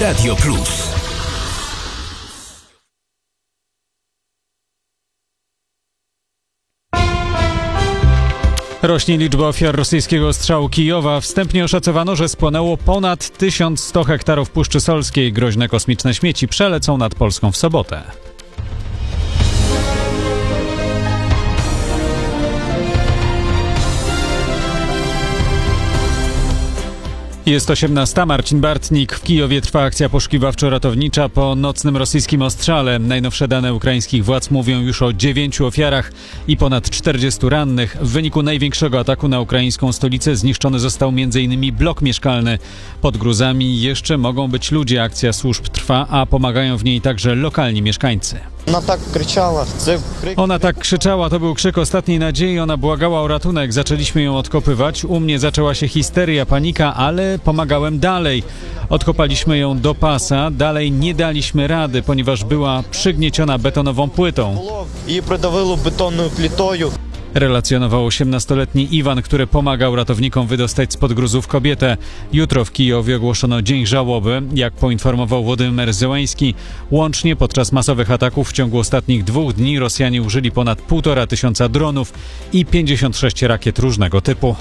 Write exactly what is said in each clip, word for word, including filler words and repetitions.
Radio Plus. Rośnie liczba ofiar rosyjskiego ostrzału Kijowa. Wstępnie oszacowano, że spłonęło ponad tysiąc sto hektarów Puszczy Solskiej. Groźne kosmiczne śmieci przelecą nad Polską w sobotę. Jest osiemnasta. Marcin Bartnik. W Kijowie trwa akcja poszukiwawczo-ratownicza po nocnym rosyjskim ostrzale. Najnowsze dane ukraińskich władz mówią już o dziewięciu ofiarach i ponad czterdziestu rannych. W wyniku największego ataku na ukraińską stolicę zniszczony został m.in. blok mieszkalny. Pod gruzami jeszcze mogą być ludzie. Akcja służb trwa, a pomagają w niej także lokalni mieszkańcy. Ona tak krzyczała. Ona tak krzyczała, to był krzyk ostatniej nadziei, ona błagała o ratunek. Zaczęliśmy ją odkopywać, u mnie zaczęła się histeria, panika, ale pomagałem dalej. Odkopaliśmy ją do pasa, dalej nie daliśmy rady, ponieważ była przygnieciona betonową płytą. I przydawiło betonną plitą. Relacjonował osiemnastoletni Iwan, który pomagał ratownikom wydostać spod gruzów kobietę. Jutro w Kijowie ogłoszono dzień żałoby. Jak poinformował Władimir Zełański, łącznie podczas masowych ataków w ciągu ostatnich dwóch dni Rosjanie użyli ponad półtora tysiąca dronów i pięćdziesiąt sześć rakiet różnego typu.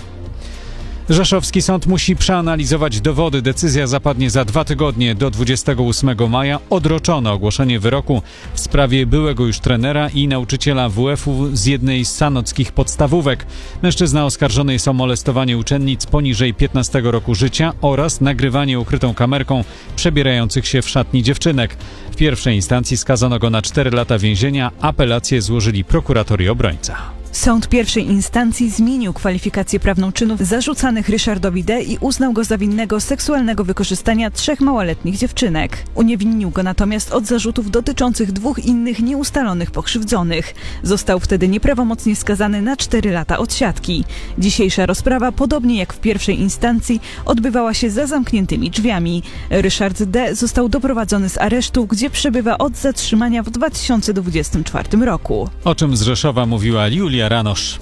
Rzeszowski sąd musi przeanalizować dowody. Decyzja zapadnie za dwa tygodnie. Do dwudziestego ósmego maja odroczono ogłoszenie wyroku w sprawie byłego już trenera i nauczyciela W F-u z jednej z sanockich podstawówek. Mężczyzna oskarżony jest o molestowanie uczennic poniżej piętnastego roku życia oraz nagrywanie ukrytą kamerką przebierających się w szatni dziewczynek. W pierwszej instancji skazano go na cztery lata więzienia. Apelację złożyli prokurator i obrońca. Sąd pierwszej instancji zmienił kwalifikację prawną czynów zarzucanych Ryszardowi D. i uznał go za winnego seksualnego wykorzystania trzech małoletnich dziewczynek. Uniewinnił go natomiast od zarzutów dotyczących dwóch innych nieustalonych pokrzywdzonych. Został wtedy nieprawomocnie skazany na cztery lata odsiadki. Dzisiejsza rozprawa, podobnie jak w pierwszej instancji, odbywała się za zamkniętymi drzwiami. Ryszard D. został doprowadzony z aresztu, gdzie przebywa od zatrzymania w dwa tysiące dwudziestym czwartym roku. O czym z Rzeszowa mówiła Julia Ranosz.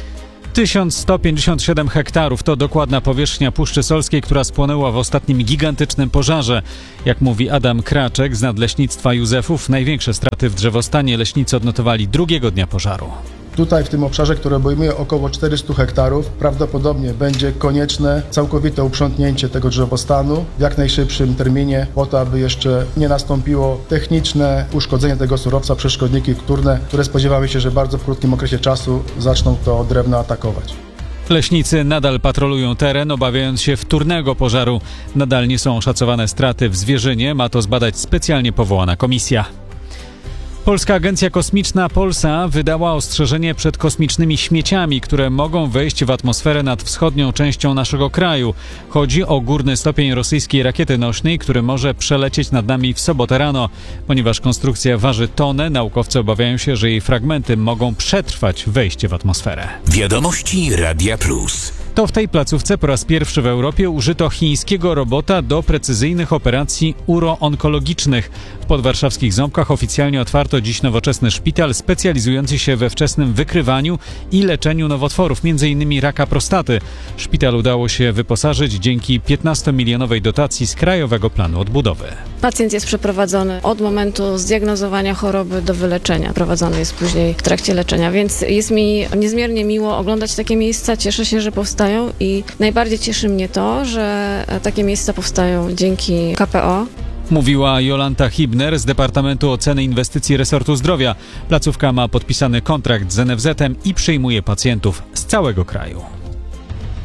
tysiąc sto pięćdziesiąt siedem hektarów to dokładna powierzchnia Puszczy Solskiej, która spłonęła w ostatnim gigantycznym pożarze. Jak mówi Adam Kraczek z Nadleśnictwa Józefów, największe straty w drzewostanie leśnicy odnotowali drugiego dnia pożaru. Tutaj w tym obszarze, który obejmuje około czterysta hektarów, prawdopodobnie będzie konieczne całkowite uprzątnięcie tego drzewostanu w jak najszybszym terminie, po to, aby jeszcze nie nastąpiło techniczne uszkodzenie tego surowca przez szkodniki wtórne, które spodziewamy się, że bardzo w krótkim okresie czasu zaczną to drewno atakować. Leśnicy nadal patrolują teren, obawiając się wtórnego pożaru. Nadal nie są oszacowane straty w zwierzynie, ma to zbadać specjalnie powołana komisja. Polska Agencja Kosmiczna Polsa wydała ostrzeżenie przed kosmicznymi śmieciami, które mogą wejść w atmosferę nad wschodnią częścią naszego kraju. Chodzi o górny stopień rosyjskiej rakiety nośnej, który może przelecieć nad nami w sobotę rano. Ponieważ konstrukcja waży tonę, naukowcy obawiają się, że jej fragmenty mogą przetrwać wejście w atmosferę. Wiadomości Radia Plus. To w tej placówce po raz pierwszy w Europie użyto chińskiego robota do precyzyjnych operacji uroonkologicznych. W podwarszawskich Ząbkach oficjalnie otwarto dziś nowoczesny szpital specjalizujący się we wczesnym wykrywaniu i leczeniu nowotworów, m.in. raka prostaty. Szpital udało się wyposażyć dzięki piętnastomilionowej dotacji z Krajowego Planu Odbudowy. Pacjent jest przeprowadzony od momentu zdiagnozowania choroby do wyleczenia. Prowadzony jest później w trakcie leczenia, więc jest mi niezmiernie miło oglądać takie miejsca. Cieszę się, że powstają i najbardziej cieszy mnie to, że takie miejsca powstają dzięki K P O. Mówiła Jolanta Hibner z Departamentu Oceny Inwestycji Resortu Zdrowia. Placówka ma podpisany kontrakt z N F Z-em i przyjmuje pacjentów z całego kraju.